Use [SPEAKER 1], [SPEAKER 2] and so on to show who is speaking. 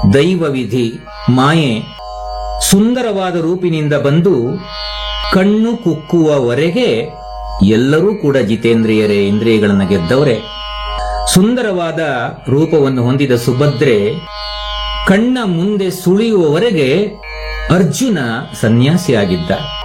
[SPEAKER 1] ದೈವ ವಿಧಿ, ಮಾಯೆ ಸುಂದರವಾದ ರೂಪಿನಿಂದ ಬಂದು ಕಣ್ಣು ಕುಕ್ಕುವವರೆಗೆ ಎಲ್ಲರೂ ಕೂಡ ಜಿತೇಂದ್ರಿಯರೇ, ಇಂದ್ರಿಯಗಳನ್ನು ಗೆದ್ದವರೇ. ಸುಂದರವಾದ ರೂಪವನ್ನು ಹೊಂದಿದ ಸುಭದ್ರೆ ಕಣ್ಣ ಮುಂದೆ ಸುಳಿಯುವವರೆಗೆ ಅರ್ಜುನ ಸನ್ಯಾಸಿಯಾಗಿದ್ದ.